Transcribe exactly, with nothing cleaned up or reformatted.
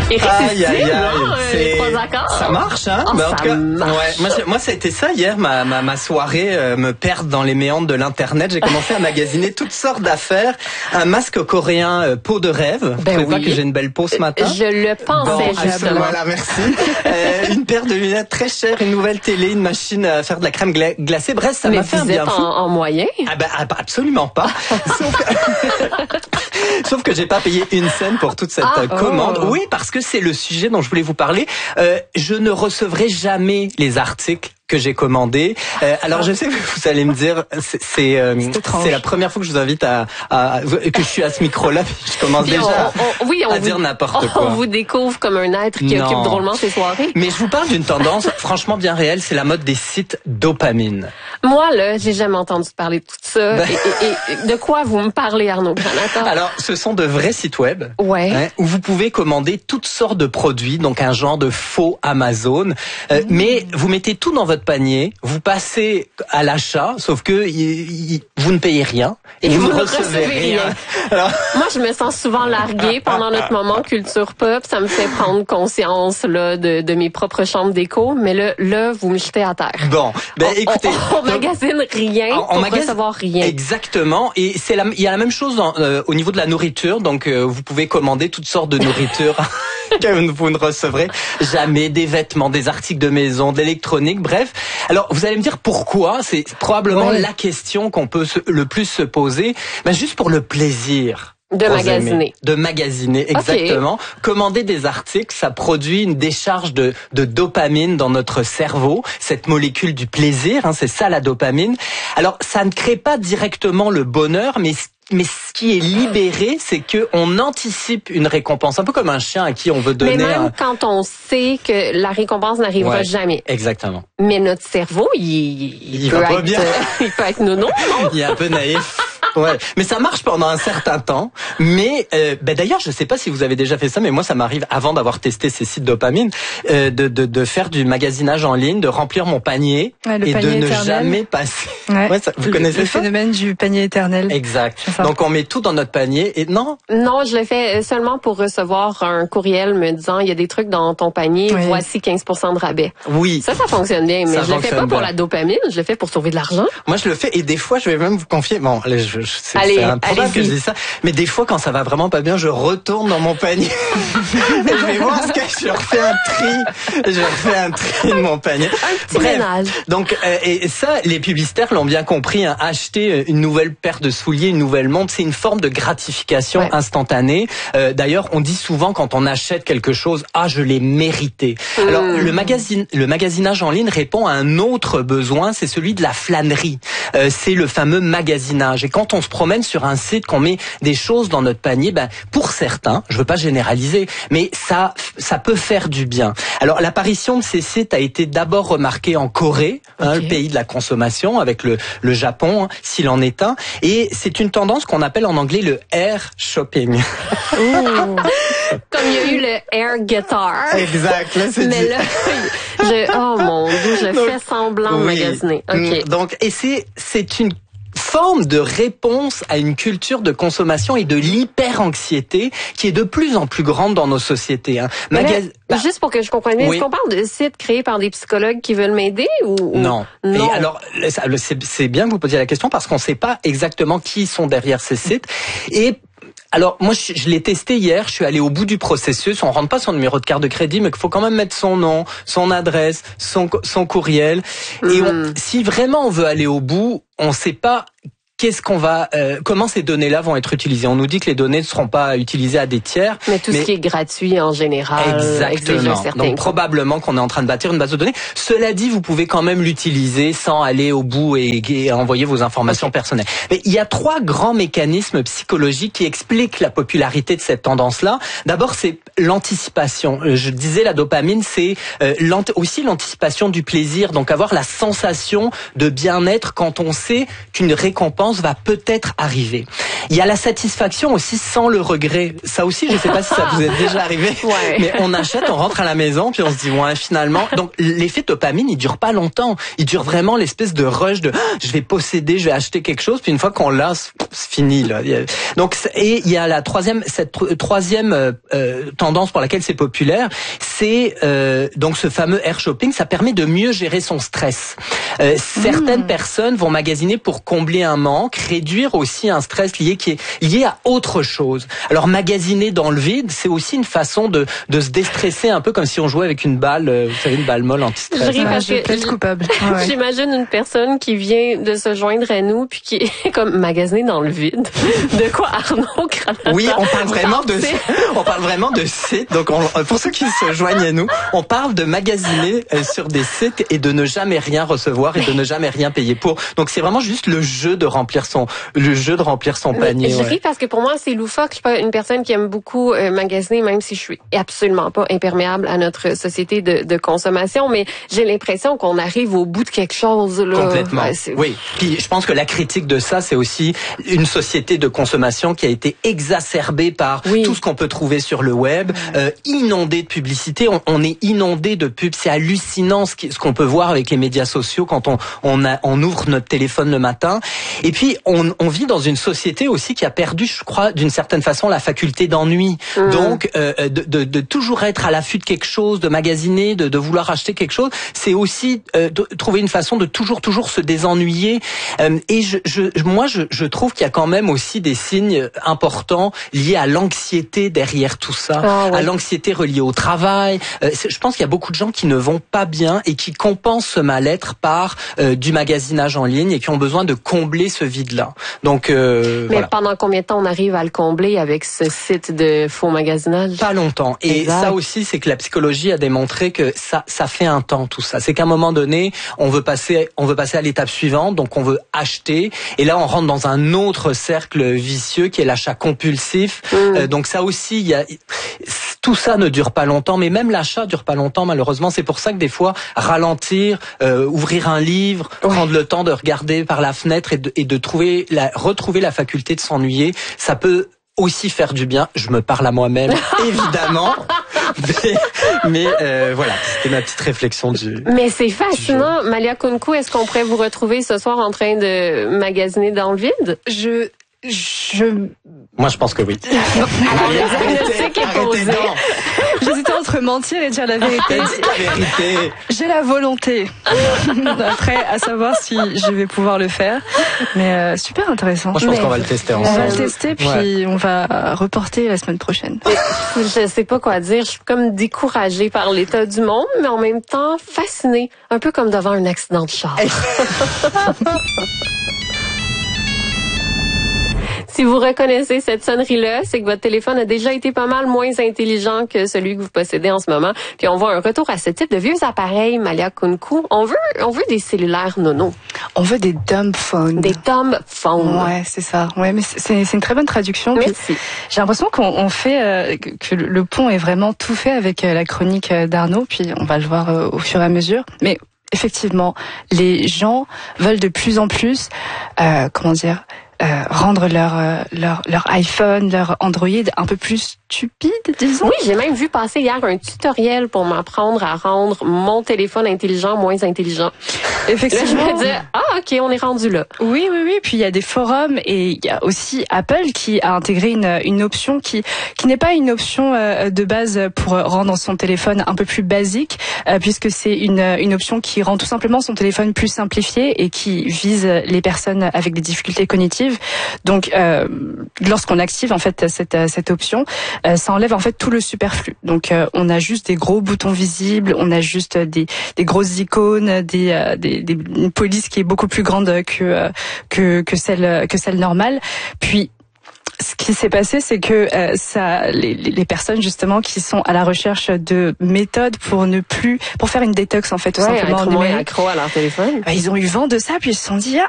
Aïe, aïe, aïe. Hein, les trois accords. Ça marche, hein? Oh, ben, en ça tout cas, marche. ouais, moi, moi, ça a été ça hier, ma, ma, ma soirée, euh, me perdre dans les méandres de l'Internet. J'ai commencé à magasiner toutes sortes d'affaires. Un masque coréen euh, peau de rêve. Ben Vous trouvez oui. pas que j'ai une belle peau ce matin? Je le pensais, Bon, justement. voilà, merci. Euh, une paire de lunettes très chères, une nouvelle télé, une machine à faire de la crème gla- glacée. Bref, ça Mais m'a fait un vous bien êtes fou. en, en moyen. Ah ben ah, bah, absolument pas. Sauf que, sauf que j'ai pas payé une scène pour toute cette Ah, euh, commande. oh. Oui, parce que c'est le sujet dont je voulais vous parler. Euh, je ne recevrai jamais les articles que j'ai commandés. Euh, alors je sais que vous allez me dire, c'est c'est, euh, c'est la première fois que je vous invite à, à que je suis à ce micro-là. Je commence Puis déjà on, on- oui, on à vous, dire n'importe on quoi. vous découvre comme un être qui Non. occupe drôlement ses soirées. Mais je vous parle d'une tendance franchement bien réelle, c'est la mode des sites dopamine. Moi, là, j'ai jamais entendu parler de tout ça. Ben- Et, et- et de quoi vous me parlez, Arnaud Granato? Alors, ce sont de vrais sites web. Ouais. Hein, où vous pouvez commander toutes sortes de produits, donc un genre de faux Amazon. Euh, Mais vous mettez tout dans votre panier, vous passez à l'achat, sauf que y- y- vous ne payez rien et, Et vous, vous ne ne recevez recevez rien. rien. Alors, Moi, je me sens souvent larguée pendant notre moment culture pop. Ça me fait prendre conscience là de, de mes propres chambres d'écho. Mais là, là, vous me jetez à terre. bon, ben On- écoutez, on, on, donc- magasine rien On- on pour magasine- recevoir rien. Exactement, et c'est la, il y a la même chose dans, euh, au niveau de la nourriture. Donc, euh, vous pouvez commander toutes sortes de nourriture que vous ne recevrez jamais, des vêtements, des articles de maison, de l'électronique, bref. Alors, vous allez me dire pourquoi. C'est probablement Ouais. la question qu'on peut se- le plus se poser. Ben, juste pour le plaisir. De Rosemary. magasiner. De magasiner, exactement. Commander des articles, ça produit une décharge de, de dopamine dans notre cerveau, cette molécule du plaisir, hein, c'est ça la dopamine. Alors, ça ne crée pas directement le bonheur, mais mais ce qui est libéré, c'est que on anticipe une récompense, un peu comme un chien à qui on veut donner Mais même un... quand on sait que la récompense n'arrivera Ouais, jamais. Exactement. Mais notre cerveau, il, il, Il peut, va pas être, bien. il peut être nono, non? Il est un peu naïf. Ouais, mais ça marche pendant un certain temps. Mais euh, ben d'ailleurs, je sais pas si vous avez déjà fait ça, mais moi ça m'arrive avant d'avoir testé ces sites dopamine, euh, de, de de faire du magasinage en ligne, de remplir mon panier Ouais, le et panier de ne éternel. jamais passer. Ouais. Ouais, ça- vous Le- connaissez le ça? phénomène du panier éternel. Exact. C'est ça. Donc on met tout dans notre panier et non. Non, je le fais seulement pour recevoir un courriel me disant il y a des trucs dans ton panier, Oui. voici quinze pour cent de rabais. Oui. Ça, ça fonctionne bien, mais Ça je le fais pas fonctionne pour bien. la dopamine, je le fais pour sauver de l'argent. Moi, je le fais et des fois, je vais même vous confier. Bon, allez, je, je, c'est, Allez, c'est improbable allez-y. que je dise ça, mais des fois, quand ça va vraiment pas bien, je retourne dans mon panier et je vais voir ce que je refais un tri. Je refais un tri de mon panier. Un petit ménage. Donc, euh, et ça, les publicitaires l'ont bien compris. Hein, acheter une nouvelle paire de souliers, une nouvelle montre, c'est une forme de gratification Ouais. instantanée. Euh, d'ailleurs, on dit souvent quand on achète quelque chose, ah, je l'ai mérité. Mmh. Alors, le magazine, le magasinage en ligne répond à un autre besoin, c'est celui de la flânerie. Euh, c'est le fameux magasinage. Et quand on se promène sur un site, qu'on met des choses dans notre panier, ben pour certains, je veux pas généraliser, mais ça, ça peut faire du bien. Alors, l'apparition de ces sites a été d'abord remarquée en Corée, hein, Ok. le pays de la consommation, avec le, le Japon, hein, s'il en est un. Et c'est une tendance qu'on appelle en anglais le air shopping. Ouh. Comme il y a eu le air guitar. Exact. Là, c'est Mais dit. là, je, oh mon Dieu, je Donc, fais semblant de oui. magasiner. OK. Mm, Donc, et c'est, c'est une forme de réponse à une culture de consommation et de l'hyper-anxiété qui est de plus en plus grande dans nos sociétés. Hein. Mais là, Magas- bah, juste pour que je comprenne bien, oui. est-ce qu'on parle de sites créés par des psychologues qui veulent m'aider ou ou- non. Non. Et alors, le- ça- le- c'est c'est bien que vous posiez la question parce qu'on ne sait pas exactement qui sont derrière ces sites. Et alors, moi, je, je l'ai testé hier, je suis allé au bout du processus, on rentre pas son numéro de carte de crédit, mais qu'il faut quand même mettre son nom, son adresse, son, son courriel. Et on- Mhm. si vraiment on veut aller au bout, on ne sait pas qu'est-ce qu'on va, euh, comment ces données-là vont être utilisées. On nous dit que les données ne seront pas utilisées à des tiers. Mais tout ce qui est gratuit en général exige un Exactement. certain Donc coût. probablement qu'on est en train de bâtir une base de données. Cela dit, vous pouvez quand même l'utiliser sans aller au bout et, et envoyer vos informations personnelles. Mais il y a trois grands mécanismes psychologiques qui expliquent la popularité de cette tendance-là. D'abord, c'est l'anticipation. Euh, Je disais, la dopamine, c'est euh, l'ant- aussi l'anticipation du plaisir. Donc avoir la sensation de bien-être quand on sait qu'une récompense tendance va peut-être arriver. Il y a la satisfaction aussi sans le regret. Ça aussi, je sais pas si ça vous est déjà arrivé, ouais. mais on achète, on rentre à la maison, puis on se dit ouais, finalement. Donc l'effet dopamine, il dure pas longtemps. Il dure vraiment l'espèce de rush de je vais posséder, je vais acheter quelque chose, puis une fois qu'on l'a, c'est fini là. Donc et il y a la troisième, cette troisième euh, tendance pour laquelle c'est populaire, c'est euh, donc ce fameux air shopping. Ça permet de mieux gérer son stress. Euh, certaines mmh. personnes vont magasiner pour combler un manque, réduire aussi un stress lié qui est lié à autre chose. Alors magasiner dans le vide, c'est aussi une façon de de se déstresser un peu comme si on jouait avec une balle, vous savez, une balle molle anti-stress. Je ris parce ouais, que coupable. Ouais. J'imagine une personne qui vient de se joindre à nous puis qui est comme magasiner dans le vide. De quoi Arnaud Granata? Oui, on parle vraiment de on parle vraiment de sites. Donc on, pour ceux qui se joignent à nous, on parle de magasiner sur des sites et de ne jamais rien recevoir et de ne jamais rien payer pour. Donc c'est vraiment juste le jeu de remplir son le jeu de remplir son panier. Je ouais. ris parce que pour moi c'est loufoque. Je suis pas une personne qui aime beaucoup euh, magasiner, même si je suis absolument pas imperméable à notre société de, de consommation. Mais j'ai l'impression qu'on arrive au bout de quelque chose là. Complètement. Ouais, oui. Puis je pense que la critique de ça, c'est aussi une société de consommation qui a été exacerbée par oui. tout ce qu'on peut trouver sur le web, euh, inondée de publicité. On, on est inondé de pubs. C'est hallucinant ce, qui, ce qu'on peut voir avec les médias sociaux quand on on, a, on ouvre notre téléphone le matin. Et puis on, on vit dans une société aussi qui a perdu, je crois, d'une certaine façon, la faculté d'ennui. Mmh. Donc euh, de, de, de toujours être à l'affût de quelque chose, de magasiner, de, de vouloir acheter quelque chose, c'est aussi euh, de trouver une façon de toujours toujours se désennuyer. Euh, et je, je, moi, je, je trouve qu'il y a quand même aussi des signes importants liés à l'anxiété derrière tout ça, oh, ouais. à l'anxiété reliée au travail. Euh, je pense qu'il y a beaucoup de gens qui ne vont pas bien et qui compensent ce mal-être par euh, du magasinage en ligne et qui ont besoin de combler ce vide-là. Donc, euh, mais voilà. Pendant combien de temps on arrive à le combler avec ce site de faux magasinage? Pas longtemps. Et exact. Ça aussi, c'est que la psychologie a démontré que ça, ça fait un temps tout ça. C'est qu'à un moment donné, on veut passer, on veut passer à l'étape suivante, donc on veut acheter. Et là, on rentre dans un autre cercle vicieux qui est l'achat compulsif. Mmh. Euh, donc ça aussi, il y a tout ça ne dure pas longtemps, mais même l'achat dure pas longtemps malheureusement. C'est pour ça que des fois, ralentir, euh, ouvrir un livre, ouais. prendre le temps de regarder par la fenêtre et de, et de trouver, la, retrouver la faculté de s'ennuyer, ça peut aussi faire du bien. Je me parle à moi-même, évidemment. mais mais euh, voilà, c'était ma petite réflexion du. Mais c'est fascinant. Malia Kounkou, est-ce qu'on pourrait vous retrouver ce soir en train de magasiner dans le vide? Je... Je... Moi, je pense que oui. J'hésitais entre mentir et dire la vérité. La vérité. J'ai la volonté. Après, à savoir si je vais pouvoir le faire. Mais euh, super intéressant. Moi, je pense mais qu'on va le tester ensemble. On va le tester, puis ouais. on va reporter la semaine prochaine. Je sais pas quoi dire. Je suis comme découragée par l'état du monde, mais en même temps fascinée. Un peu comme devant un accident de char. Si vous reconnaissez cette sonnerie-là, c'est que votre téléphone a déjà été pas mal moins intelligent que celui que vous possédez en ce moment. Puis on voit un retour à ce type de vieux appareils, Malia Kounkou. On veut, on veut des cellulaires nono. On veut des dumb phones. Des dumb phones. Ouais, c'est ça. Ouais, mais c'est, c'est une très bonne traduction. Merci. J'ai l'impression qu'on on fait, euh, que le pont est vraiment tout fait avec euh, la chronique d'Arnaud. Puis on va le voir euh, au fur et à mesure. Mais effectivement, les gens veulent de plus en plus, euh, comment dire, Euh, rendre leur, euh, leur leur iPhone, leur Android un peu plus stupide, disons. Oui, j'ai même vu passer hier un tutoriel pour m'apprendre à rendre mon téléphone intelligent moins intelligent. Effectivement. Là, je me dis, ah, ok, on est rendu là. Oui, oui, oui. Puis il y a des forums et il y a aussi Apple qui a intégré une, une option qui, qui n'est pas une option euh, de base pour rendre son téléphone un peu plus basique, euh, puisque c'est une, une option qui rend tout simplement son téléphone plus simplifié et qui vise les personnes avec des difficultés cognitives. Donc, euh, lorsqu'on active en fait cette, cette option, euh, ça enlève en fait tout le superflu. Donc, euh, on a juste des gros boutons visibles, on a juste des, des grosses icônes, des, euh, des, des une police qui est beaucoup plus grande que euh, que que celle que celle normale. Puis ce qui s'est passé, c'est que euh, ça, les, les personnes justement qui sont à la recherche de méthodes pour ne plus, pour faire une détox en fait, tout ouais, simplement être moins accro à leur téléphone. Bah, ils ont eu vent de ça, puis ils se sont dit ah,